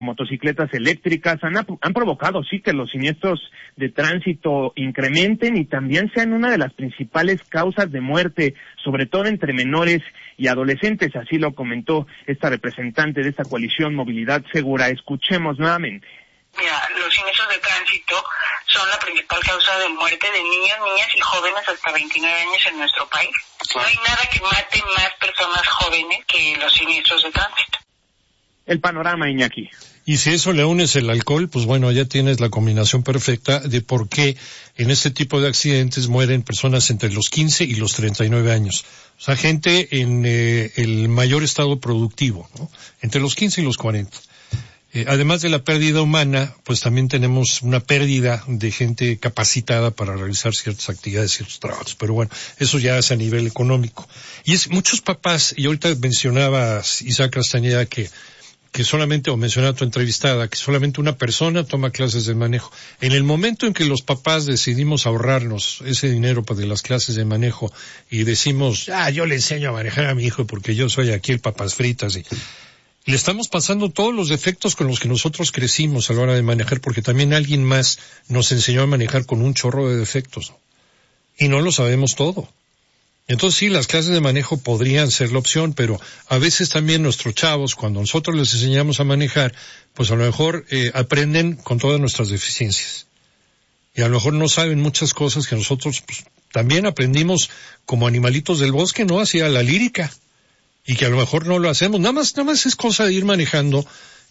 motocicletas eléctricas han provocado, sí, que los siniestros de tránsito incrementen y también sean una de las principales causas de muerte, sobre todo entre menores y adolescentes. Así lo comentó esta representante de esta coalición Movilidad Segura. Escuchemos nuevamente. Mira, los siniestros de tránsito son la principal causa de muerte de niños, niñas y jóvenes hasta 29 años en nuestro país. No hay nada que mate más personas jóvenes que los siniestros de tránsito. El panorama, Iñaki. Y si eso le unes el alcohol, pues bueno, ya tienes la combinación perfecta de por qué en este tipo de accidentes mueren personas entre los 15 y los 39 años. O sea, gente en el mayor estado productivo, ¿no? Entre los 15 y los 40. Además de la pérdida humana, pues también tenemos una pérdida de gente capacitada para realizar ciertas actividades, ciertos trabajos. Pero bueno, eso ya es a nivel económico. Y es muchos papás, y ahorita mencionabas, Isaac Castañeda, que solamente, o mencionaba tu entrevistada, que solamente una persona toma clases de manejo. En el momento en que los papás decidimos ahorrarnos ese dinero para de las clases de manejo y decimos, yo le enseño a manejar a mi hijo porque yo soy aquí el papas fritas, y le estamos pasando todos los defectos con los que nosotros crecimos a la hora de manejar, porque también alguien más nos enseñó a manejar con un chorro de defectos, ¿no? Y no lo sabemos todo. Entonces sí, las clases de manejo podrían ser la opción, pero a veces también nuestros chavos, cuando nosotros les enseñamos a manejar, pues a lo mejor aprenden con todas nuestras deficiencias. Y a lo mejor no saben muchas cosas que nosotros pues, también aprendimos como animalitos del bosque, ¿no? Hacia la lírica. Y que a lo mejor no lo hacemos. Nada más es cosa de ir manejando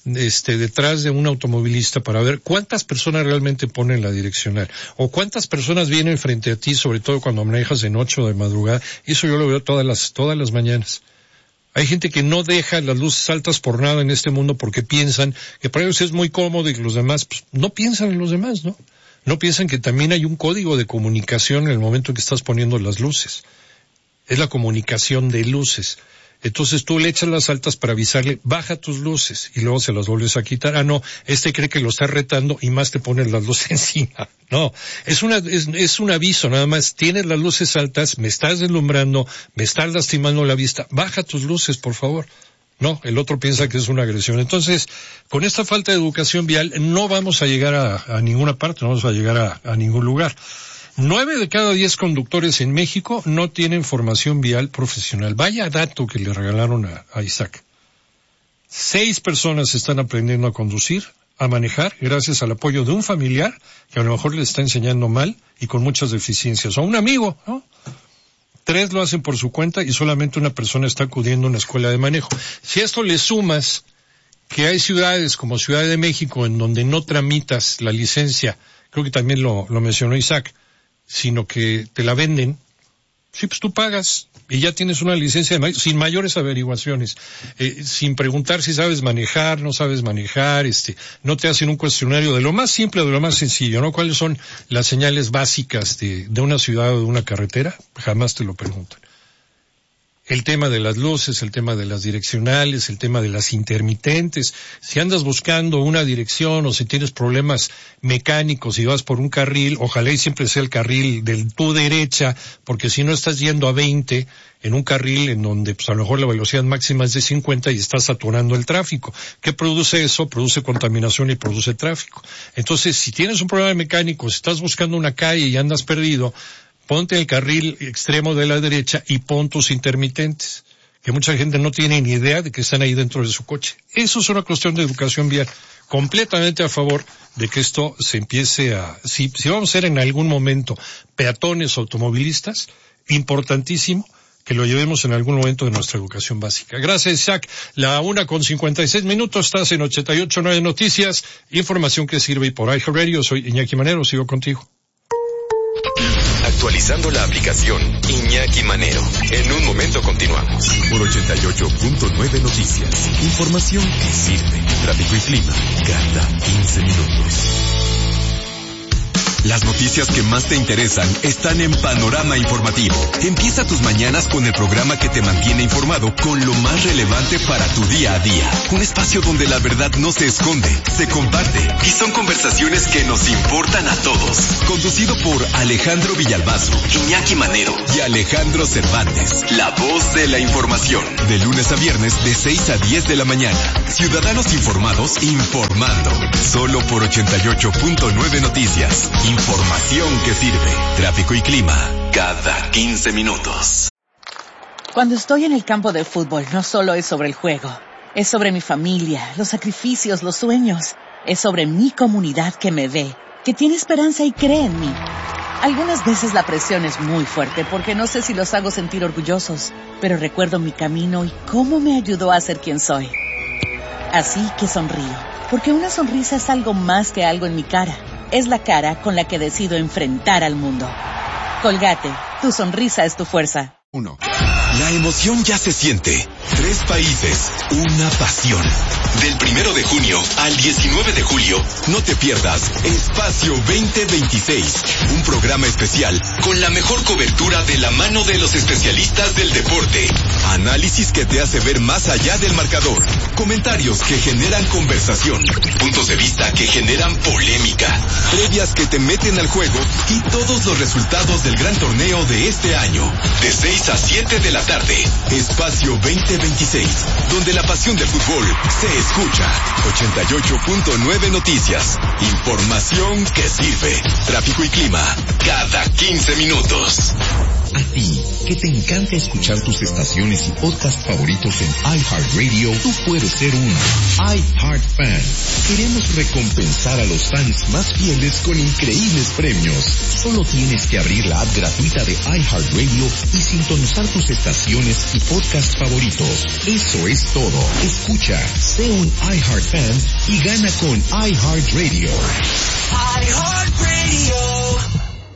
detrás de un automovilista para ver cuántas personas realmente ponen la direccional o cuántas personas vienen frente a ti, sobre todo cuando manejas de noche o de madrugada. Y eso yo lo veo todas las mañanas. Hay gente que no deja las luces altas por nada en este mundo porque piensan que para ellos es muy cómodo y que los demás pues, no piensan en los demás, ¿no? No piensan que también hay un código de comunicación en el momento en que estás poniendo las luces. Es la comunicación de luces. Entonces tú le echas las altas para avisarle, baja tus luces, y luego se las vuelves a quitar. No, cree que lo está retando y más te ponen las luces encima. No, es un aviso, nada más. Tienes las luces altas, me estás deslumbrando, me estás lastimando la vista, baja tus luces, por favor. No, el otro piensa que es una agresión. Entonces, con esta falta de educación vial, no vamos a llegar a ninguna parte, no vamos a llegar a ningún lugar. 9 de cada 10 conductores en México no tienen formación vial profesional. Vaya dato que le regalaron a Isaac. 6 personas están aprendiendo a conducir, a manejar, gracias al apoyo de un familiar que a lo mejor le está enseñando mal y con muchas deficiencias. O un amigo, ¿no? 3 lo hacen por su cuenta y solamente una persona está acudiendo a una escuela de manejo. Si a esto le sumas que hay ciudades como Ciudad de México en donde no tramitas la licencia, creo que también lo mencionó Isaac, sino que te la venden, sí, pues tú pagas y ya tienes una licencia sin mayores averiguaciones, sin preguntar si sabes manejar, no sabes manejar, no te hacen un cuestionario de lo más simple, de lo más sencillo, ¿no? ¿Cuáles son las señales básicas de una ciudad o de una carretera? Jamás te lo preguntan. El tema de las luces, el tema de las direccionales, el tema de las intermitentes. Si andas buscando una dirección o si tienes problemas mecánicos y vas por un carril, ojalá y siempre sea el carril de tu derecha, porque si no estás yendo a 20 en un carril en donde pues a lo mejor la velocidad máxima es de 50 y estás saturando el tráfico. ¿Qué produce eso? Produce contaminación y produce tráfico. Entonces, si tienes un problema mecánico, si estás buscando una calle y andas perdido, ponte el carril extremo de la derecha y pon tus intermitentes, que mucha gente no tiene ni idea de que están ahí dentro de su coche. Eso es una cuestión de educación vial. Completamente a favor de que esto se empiece si vamos a ser en algún momento peatones automovilistas, importantísimo que lo llevemos en algún momento de nuestra educación básica. Gracias, Isaac. 1:56, estás en 88.9 Noticias, información que sirve y por iHeartRadio. Soy Iñaki Manero, sigo contigo. Actualizando la aplicación Iñaki Manero. En un momento continuamos. Por 88.9 Noticias. Información que sirve. Tráfico y clima cada 15 minutos. Las noticias que más te interesan están en Panorama Informativo. Empieza tus mañanas con el programa que te mantiene informado con lo más relevante para tu día a día. Un espacio donde la verdad no se esconde, se comparte y son conversaciones que nos importan a todos. Conducido por Alejandro Villalbazo, Iñaki Manero y Alejandro Cervantes. La voz de la información. De lunes a viernes de 6 a 10 de la mañana. Ciudadanos informados informando. Solo por 88.9 Noticias. Información que sirve. Tráfico y clima cada 15 minutos. Cuando estoy en el campo de fútbol, no solo es sobre el juego. Es sobre mi familia, los sacrificios, los sueños. Es sobre mi comunidad que me ve, que tiene esperanza y cree en mí. Algunas veces la presión es muy fuerte porque no sé si los hago sentir orgullosos, pero recuerdo mi camino y cómo me ayudó a ser quien soy. Así que sonrío, porque una sonrisa es algo más que algo en mi cara. Es la cara con la que decido enfrentar al mundo. Colgate, tu sonrisa es tu fuerza. 1. La emoción ya se siente. 3 países, una pasión. Del 1 de junio al 19 de julio, no te pierdas Espacio 2026, un programa especial con la mejor cobertura de la mano de los especialistas del deporte. Análisis que te hace ver más allá del marcador. Comentarios que generan conversación. Puntos de vista que generan polémica. Previas que te meten al juego y todos los resultados del gran torneo de este año. De 6 a 7 de la tarde. Espacio 2026, donde la pasión del fútbol se escucha. 88.9 Noticias. Información que sirve. Tráfico y clima cada 15 minutos. A ti, que te encanta escuchar tus estaciones y podcast favoritos en iHeartRadio, tú puedes ser un iHeartFan. Queremos recompensar a los fans más fieles con increíbles premios. Solo tienes que abrir la app gratuita de iHeartRadio y sintonizar tus estaciones y podcast favoritos. Eso es todo. Escucha, sé un iHeartFan y gana con iHeartRadio. iHeartRadio.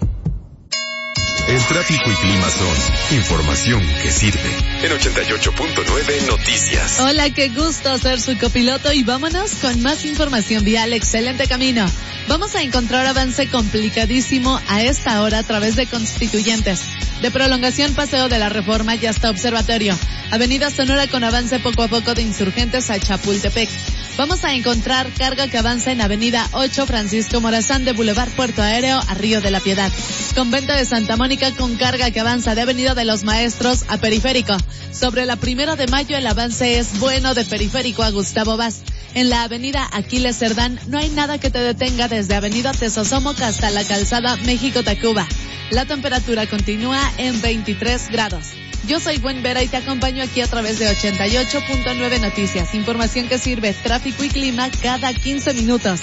El tráfico y clima son información que sirve. En 88.9 Noticias. Hola, qué gusto ser su copiloto y vámonos con más información vial. Excelente camino. Vamos a encontrar avance complicadísimo a esta hora a través de Constituyentes. De Prolongación, Paseo de la Reforma y hasta Observatorio. Avenida Sonora con avance poco a poco de Insurgentes a Chapultepec. Vamos a encontrar carga que avanza en Avenida 8 Francisco Morazán de Boulevard Puerto Aéreo a Río de la Piedad. Convento de Santa Mónica con carga que avanza de Avenida de los Maestros a Periférico. Sobre la 1 de Mayo el avance es bueno de Periférico a Gustavo Vaz. En la Avenida Aquiles Cerdán no hay nada que te detenga desde Avenida Tesosomoc hasta la calzada México-Tacuba. La temperatura continúa en 23 grados. Yo soy Gwen Vera y te acompaño aquí a través de 88.9 Noticias. Información que sirve, tráfico y clima cada 15 minutos.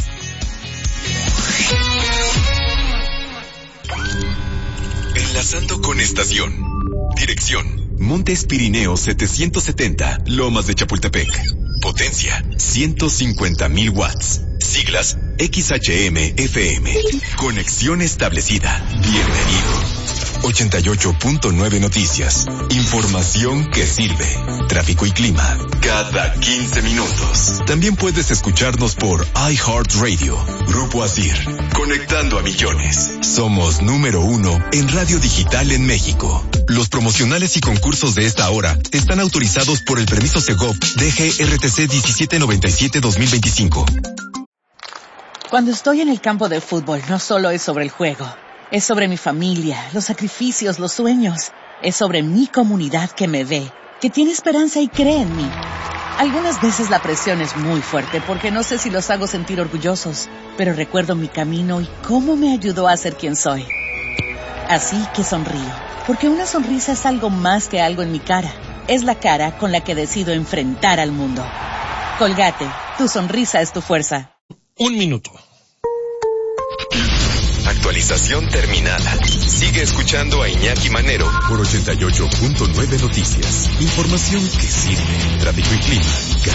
Enlazando con estación. Dirección: Montes Pirineos 770, Lomas de Chapultepec. Potencia: 150,000 watts. Siglas: XHM-FM. Conexión establecida. Bienvenido. 88.9 Noticias. Información que sirve. Tráfico y clima cada 15 minutos. También puedes escucharnos por iHeartRadio. Grupo Asir. Conectando a millones. Somos número 1 en radio digital en México. Los promocionales y concursos de esta hora están autorizados por el permiso Segov DGRTC 1797-2025. Cuando estoy en el campo de fútbol, no solo es sobre el juego. Es sobre mi familia, los sacrificios, los sueños. Es sobre mi comunidad que me ve, que tiene esperanza y cree en mí. Algunas veces la presión es muy fuerte porque no sé si los hago sentir orgullosos, pero recuerdo mi camino y cómo me ayudó a ser quien soy. Así que sonrío, porque una sonrisa es algo más que algo en mi cara. Es la cara con la que decido enfrentar al mundo. Colgate, tu sonrisa es tu fuerza. 1 minuto. Actualización terminada. Sigue escuchando a Iñaki Manero por 88.9 Noticias. Información que sirve. Tráfico y clima.